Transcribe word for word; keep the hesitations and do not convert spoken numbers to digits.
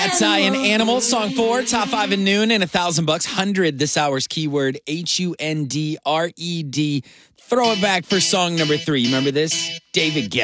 Cat's Eye and Animal, song four, top five at noon, and a thousand bucks. Hundred this hour's keyword, H U N D R E D. Throw it back for song number three. Remember this? David Guetta.